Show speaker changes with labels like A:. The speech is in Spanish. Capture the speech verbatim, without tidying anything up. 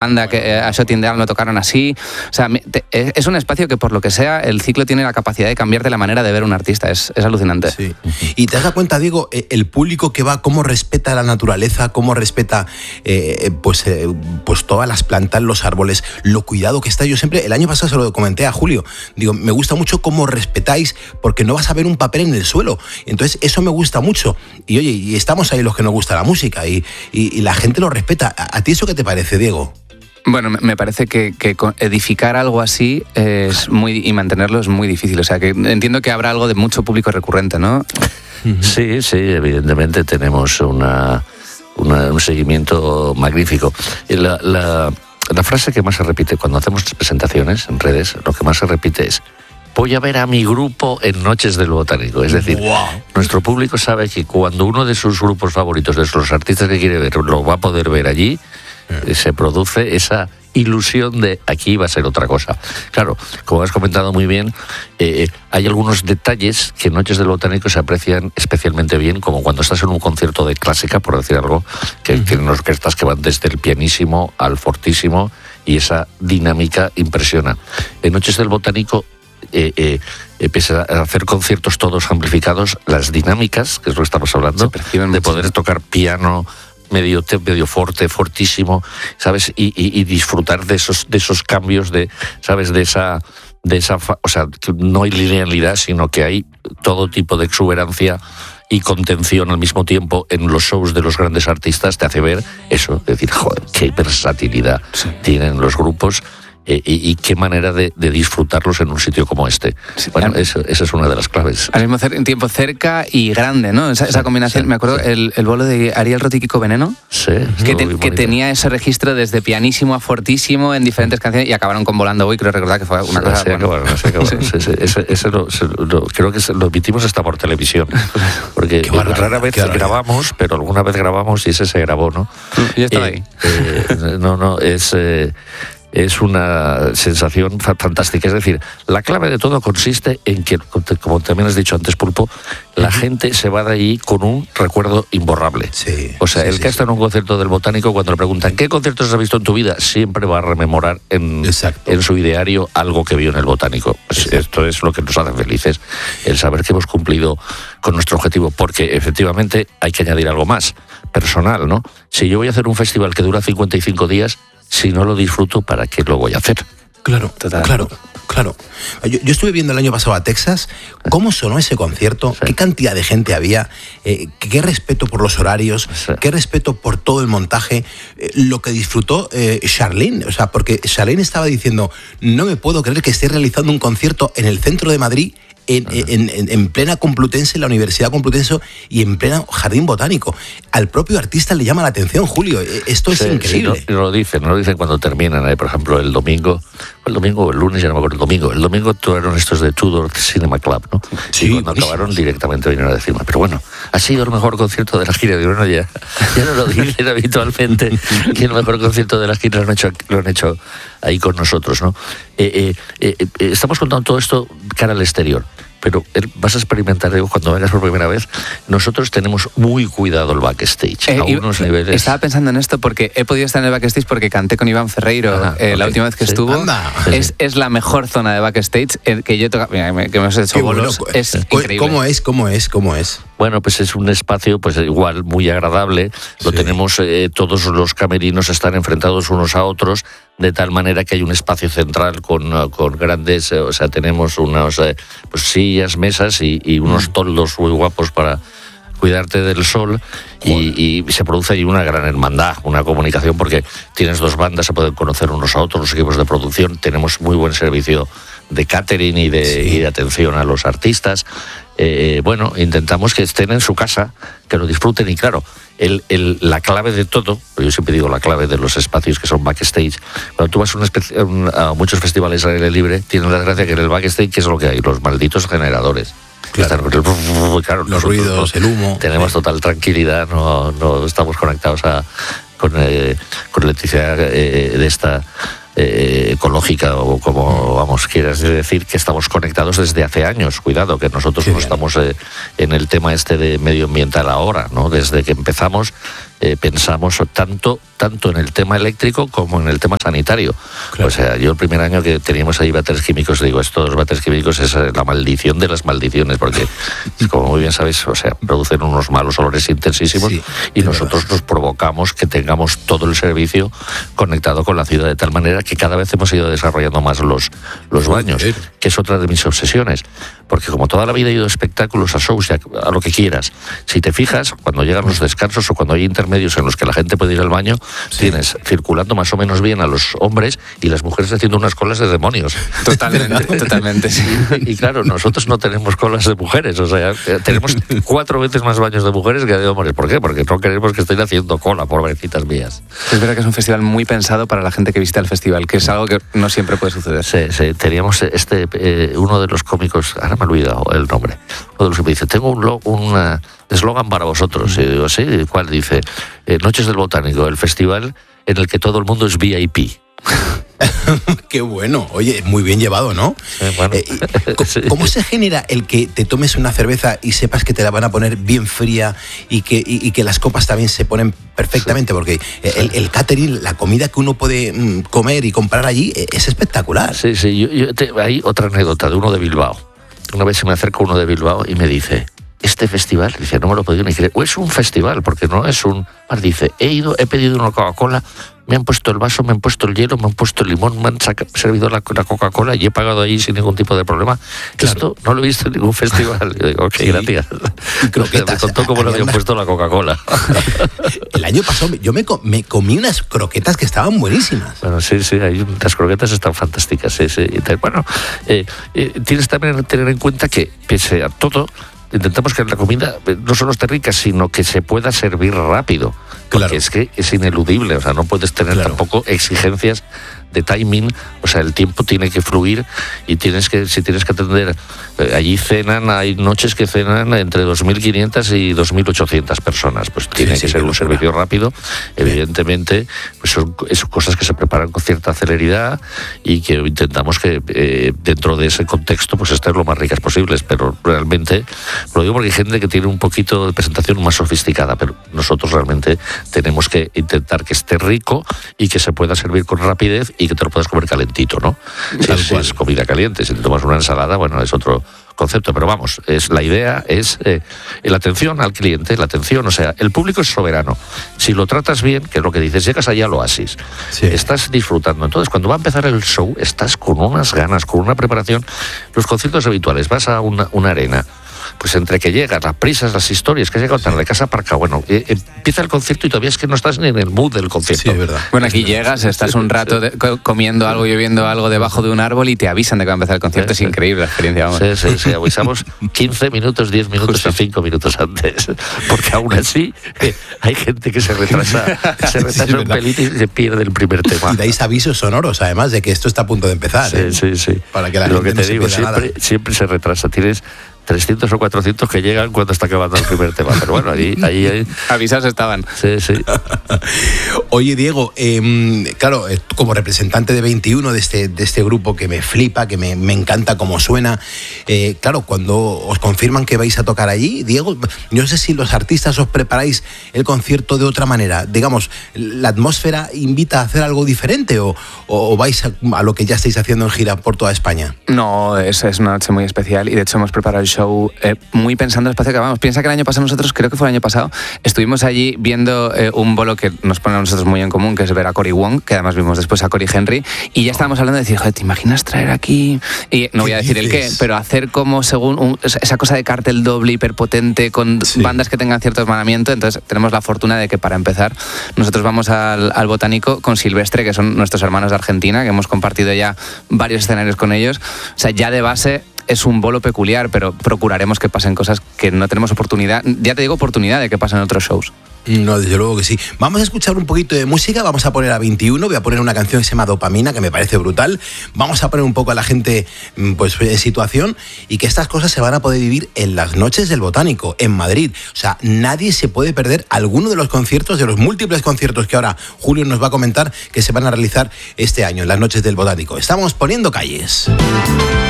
A: banda que a Shot in the Arm lo tocaron así. O sea, te, es un espacio que por lo que sea el ciclo tiene la capacidad de cambiarte la manera de ver un artista. Es, es alucinante.
B: Sí. Y te das cuenta, Diego, el público que va, cómo respeta la naturaleza, cómo respeta eh, pues, eh, pues todas las plantas, los árboles, lo cuidado que está. Yo siempre, el año pasado se lo comenté a Julio, digo, me gusta mucho cómo respetáis, porque no vas a ver un papel en el suelo. Entonces eso me gusta mucho. Y oye, y estamos ahí los que nos gusta la música y, y, y la gente lo respeta. ¿A, a ti eso qué te parece, Diego?
A: Bueno, me parece que, que edificar algo así es muy y mantenerlo es muy difícil. O sea, que entiendo que habrá algo de mucho público recurrente, ¿no?
C: Sí, sí, evidentemente tenemos una, una, un seguimiento magnífico. La, la, la frase que más se repite cuando hacemos presentaciones en redes, lo que más se repite es: voy a ver a mi grupo en Noches del Botánico. Es decir, wow. Nuestro público sabe que cuando uno de sus grupos favoritos, de los artistas que quiere ver, lo va a poder ver allí, se produce esa ilusión de aquí va a ser otra cosa. Claro, como has comentado muy bien, eh, hay algunos detalles que en Noches del Botánico se aprecian especialmente bien, como cuando estás en un concierto de clásica, por decir algo, que, uh-huh. que en orquestas que van desde el pianísimo al fortísimo, y esa dinámica impresiona. En Noches del Botánico, Eh, eh, pese a hacer conciertos todos amplificados, las dinámicas, que es lo que estamos hablando, de poder tocar piano medio medio fuerte, fortísimo, ¿sabes? Y, y, y disfrutar de esos de esos cambios, de, ¿sabes? De esa de esa, o sea, que no hay linealidad, sino que hay todo tipo de exuberancia y contención al mismo tiempo en los shows de los grandes artistas. Te hace ver eso, decir, joder, qué versatilidad sí. tienen los grupos. Eh, y, y qué manera de, de disfrutarlos en un sitio como este. Sí, bueno, esa es una de las claves.
A: Al mismo tiempo cerca y grande, ¿no? Esa, sí, esa combinación. Sí, me acuerdo sí. el, el bolo de Ariel Roth y Kiko Veneno,
C: sí,
A: que, te, que tenía ese registro desde pianísimo a fortísimo en diferentes canciones y acabaron con Volando Voy, creo recordar que fue una sí, cosa...
C: Sí, bueno. acabaron, sí, acabaron. sí. Ese, ese, ese lo, lo, creo que lo emitimos hasta por televisión, porque rara vez grabamos, pero alguna vez grabamos y ese se grabó, ¿no?
A: Y estaba
C: eh,
A: ahí.
C: Eh, no, no, es... Eh, Es una sensación fantástica. Es decir, la clave de todo consiste en que, como también has dicho antes, Pulpo, la uh-huh. gente se va de ahí con un recuerdo imborrable.
B: Sí,
C: o sea,
B: sí,
C: el
B: sí,
C: que está
B: sí.
C: en un concierto del Botánico, cuando le preguntan ¿qué conciertos has visto en tu vida?, siempre va a rememorar en, en su ideario algo que vio en el Botánico. Pues esto es lo que nos hace felices, el saber que hemos cumplido con nuestro objetivo, porque efectivamente hay que añadir algo más, personal, ¿no? Si yo voy a hacer un festival que dura cincuenta y cinco días, si no lo disfruto, ¿para qué lo voy a hacer?
B: Claro, Total. claro, claro. Yo, yo estuve viendo el año pasado a Texas, cómo sonó ese concierto, sí. qué cantidad de gente había, eh, qué respeto por los horarios, sí. qué respeto por todo el montaje, eh, lo que disfrutó eh, Charlene, o sea, porque Charlene estaba diciendo, no me puedo creer que esté realizando un concierto en el centro de Madrid, En, en, en, en plena Complutense, en la Universidad Complutense y en pleno Jardín Botánico. Al propio artista le llama la atención, Julio. Esto es sí, increíble.
C: Sí, no, lo dicen, no lo dicen cuando terminan. ¿eh? Por ejemplo, el domingo, el domingo o el lunes, ya no me acuerdo, el domingo. El domingo tuvieron estos de Tudor Cinema Club, ¿no?
B: Sí,
C: y cuando buenísimo. acabaron directamente vinieron a decirme, pero bueno, ha sido el mejor concierto de la gira. Digo, no, ya, ya no lo dicen habitualmente, que el mejor concierto de la gira lo han hecho, lo han hecho ahí con nosotros, ¿no? Eh, eh, eh, estamos contando todo esto cara al exterior, pero vas a experimentar, digo, cuando vengas por primera vez, nosotros tenemos muy cuidado el backstage, eh, a unos y, niveles...
A: Estaba pensando en esto porque he podido estar en el backstage porque canté con Iván Ferreiro ah, eh, okay. la última vez que sí. estuvo.
B: Anda.
A: Es, es la mejor zona de backstage eh, que yo he tocado, que me hemos hecho bolos, bueno, es increíble.
B: ¿Cómo es? ¿Cómo es? ¿Cómo es?
C: Bueno, pues es un espacio pues igual muy agradable, lo sí. tenemos, eh, todos los camerinos están enfrentados unos a otros, de tal manera que hay un espacio central con, con grandes, eh, o sea, tenemos unas eh, pues, sillas, mesas y, y unos mm. toldos muy guapos para cuidarte del sol y, y se produce ahí una gran hermandad, una comunicación, porque tienes dos bandas, se pueden conocer unos a otros, los equipos de producción, tenemos muy buen servicio de catering y de, sí. y de atención a los artistas. Eh, bueno, intentamos que estén en su casa, que lo disfruten y claro, el, el, la clave de todo, yo siempre digo la clave de los espacios que son backstage, cuando tú vas a, una especie, a muchos festivales al aire libre, tienen la gracia que en el backstage, ¿qué es lo que hay? Los malditos generadores.
B: Claro. El, claro, los ruidos, el humo.
C: Tenemos total tranquilidad, no, no estamos conectados a, con, eh, con electricidad eh, de esta... Eh, ecológica o como vamos quieras decir, que estamos conectados desde hace años. Cuidado, que nosotros Qué no bien. estamos eh, en el tema este de medioambiental ahora, ¿no? Desde que empezamos eh, pensamos tanto, tanto en el tema eléctrico como en el tema sanitario. Claro. O sea, yo el primer año que teníamos ahí váteres químicos, digo, estos váteres químicos es la maldición de las maldiciones, porque, como muy bien sabéis, o sea, producen unos malos olores intensísimos, sí, y nosotros verdad. nos provocamos que tengamos todo el servicio conectado con la ciudad, de tal manera que cada vez hemos ido desarrollando más los, los baños, que es otra de mis obsesiones. Porque como toda la vida he ido a espectáculos, a shows, a, a lo que quieras, si te fijas, cuando llegan los descansos o cuando hay intermedios en los que la gente puede ir al baño, sí. tienes circulando más o menos bien a los hombres y las mujeres haciendo unas colas de demonios.
A: Totalmente, totalmente, sí.
C: Y, y claro, nosotros no tenemos colas de mujeres, o sea, tenemos cuatro veces más baños de mujeres que de hombres. ¿Por qué? Porque no queremos que estén haciendo cola, pobrecitas mías.
A: Es verdad que es un festival muy pensado para la gente que visita el festival, que es algo que no siempre puede suceder.
C: Sí, sí, teníamos este, eh, uno de los cómicos, ahora me he olvidado el nombre, uno de los que me dice, tengo un un eslogan para vosotros. Y digo, sí, ¿cuál? Dice, eh, Noches del Botánico, el festival en el que todo el mundo es V I P.
B: Qué bueno, oye, muy bien llevado, ¿no?
C: Sí, bueno.
B: eh, sí. ¿Cómo se genera el que te tomes una cerveza y sepas que te la van a poner bien fría y que, y, y que las copas también se ponen perfectamente? Sí. Porque el, el catering, la comida que uno puede mm, comer y comprar allí es espectacular.
C: Sí, sí, yo, yo te, hay otra anécdota de uno de Bilbao. Una vez se me acerca uno de Bilbao y me dice, este festival, dice, no me lo he podido ni creer, o es un festival, porque no es un... Dice, he ido, he pedido una Coca-Cola, me han puesto el vaso, me han puesto el hielo, me han puesto el limón, me han saca, servido la, la Coca-Cola y he pagado ahí sin ningún tipo de problema. Claro. Esto no lo he visto en ningún festival. Yo digo, ok, sí. gracias.
B: Y croquetas.
C: Me contó cómo le habían puesto la Coca-Cola.
B: El año pasado yo me, me comí unas croquetas que estaban buenísimas.
C: Bueno, sí, sí, hay, las croquetas están fantásticas. Sí, sí. Bueno, eh, eh, tienes también que tener en cuenta que, pese a todo, intentamos que la comida no solo esté rica, sino que se pueda servir rápido. Porque claro. es que es ineludible, o sea, no puedes tener claro. tampoco exigencias de timing, o sea, el tiempo tiene que fluir y tienes que, si tienes que atender, eh, allí cenan, hay noches que cenan entre dos mil quinientas y dos mil ochocientas personas, pues tiene sí, que sí, ser un servicio rápido, evidentemente, pues son, son cosas que se preparan con cierta celeridad y que intentamos que eh, dentro de ese contexto pues estén lo más ricas posibles, pero realmente, lo digo porque hay gente que tiene un poquito de presentación más sofisticada, pero nosotros realmente tenemos que intentar que esté rico y que se pueda servir con rapidez y que te lo puedas comer calentito, ¿no? Si es, es comida caliente, si te tomas una ensalada, bueno, es otro concepto, pero vamos, es la idea es eh, la atención al cliente, la atención, o sea, el público es soberano. Si lo tratas bien, que es lo que dices, llegas allá al oasis, sí. estás disfrutando. Entonces, cuando va a empezar el show, estás con unas ganas, con una preparación. Los conciertos habituales, vas a una, una arena, pues entre que llegas, las prisas, las historias, que has llegado tarde de casa para acá, bueno, eh, empieza el concierto y todavía es que no estás ni en el mood del concierto.
B: Sí, es verdad.
A: Bueno, aquí llegas, estás un rato de, comiendo algo y bebiendo algo debajo de un árbol y te avisan de que va a empezar el concierto. Sí, es increíble la experiencia, vamos.
C: Sí, sí, sí, avisamos quince minutos, diez minutos y cinco minutos antes, porque aún así eh, hay gente que se retrasa, se retrasa sí, un pelín y se pierde el primer tema.
B: Y dais avisos sonoros, además, de que esto está a punto de empezar.
C: Sí,
B: ¿eh?
C: sí, sí.
B: Para que la
C: Lo
B: gente
C: que te
B: no
C: digo,
B: se
C: siempre,
B: nada.
C: siempre se retrasa. Tienes trescientos o cuatrocientos que llegan cuando está acabando el primer tema, pero bueno, ahí... ahí, ahí...
A: Avisados estaban.
C: Sí, sí.
B: Oye, Diego, eh, claro, como representante de veintiuno, de este, de este grupo que me flipa, que me, me encanta cómo suena, eh, claro, cuando os confirman que vais a tocar allí, Diego, yo no sé si los artistas os preparáis el concierto de otra manera, digamos, ¿la atmósfera invita a hacer algo diferente o, o vais a, a lo que ya estáis haciendo en gira por toda España?
A: No, es, es una noche muy especial y de hecho hemos preparado el show eh, muy pensando en el espacio que vamos. Piensa que el año pasado nosotros, creo que fue el año pasado, estuvimos allí viendo eh, un bolo que nos pone a nosotros muy en común, que es ver a Cory Wong, que además vimos después a Cory Henry, y ya estábamos hablando de decir, joder, ¿te imaginas traer aquí? Y no voy a decir dices? el qué, pero hacer como según un, esa cosa de cartel doble hiperpotente con sí. bandas que tengan cierto hermanamiento. Entonces tenemos la fortuna de que para empezar nosotros vamos al, al Botánico con Silvestre, que son nuestros hermanos de Argentina, que hemos compartido ya varios escenarios con ellos. O sea, ya de base es un bolo peculiar, pero procuraremos que pasen cosas que no tenemos oportunidad, ya te digo oportunidad de que pasen en otros shows.
B: No, desde luego que sí. Vamos a escuchar un poquito de música, vamos a poner a veintiuno, voy a poner una canción que se llama Dopamina, que me parece brutal. Vamos a poner un poco a la gente pues en situación y que estas cosas se van a poder vivir en las Noches del Botánico, en Madrid. O sea, nadie se puede perder alguno de los conciertos, de los múltiples conciertos que ahora Julio nos va a comentar que se van a realizar este año en las Noches del Botánico. Estamos poniendo calles.